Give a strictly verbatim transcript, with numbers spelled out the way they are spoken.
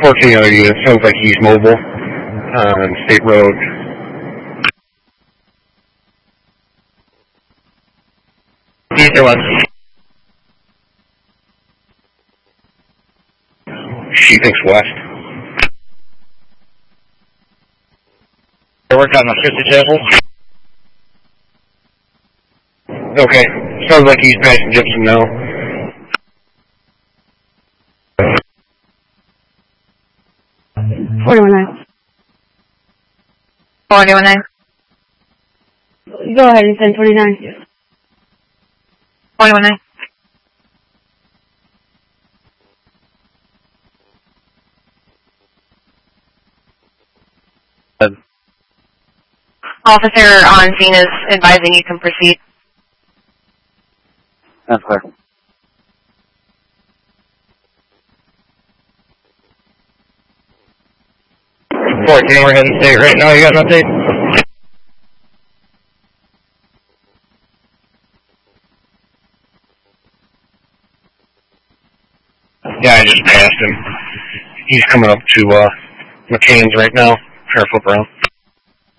fourteen other units. Sounds like he's mobile on State Road. East or west? She thinks west. They work on the fifty table. Okay. Sounds like he's passing Gibson now. forty-one nine. forty-one nine. Go ahead and send twenty-nine. forty-one nine. Officer on scene is advising you can proceed. That's clear. fourteen, we're heading state right now. You got an update? Yeah, I just passed him. He's coming up to uh, McCann's right now. Trying to flip around.